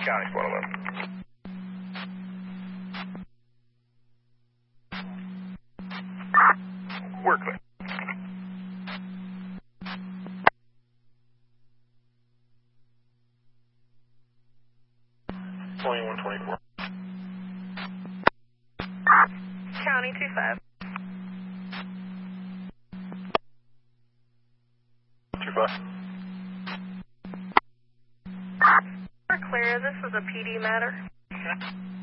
County, Squad 11. We're clear. County 25. 25. We're clear. This was a PD matter.